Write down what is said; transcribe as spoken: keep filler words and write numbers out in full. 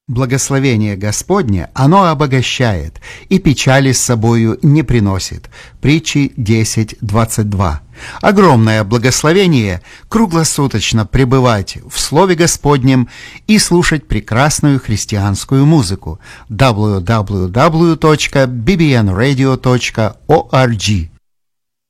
Благословение Господне, оно обогащает, и печали с собою не приносит. Притчи десять двадцать два. Огромное благословение круглосуточно пребывать в Слове Господнем и слушать прекрасную христианскую музыку. дабл ю дабл ю дабл ю точка би би эн радио точка орг